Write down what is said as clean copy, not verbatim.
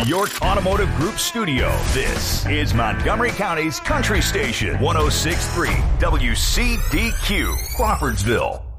the York Automotive Group studio, this is Montgomery County's Country Station, 106.3 WCDQ, Crawfordsville.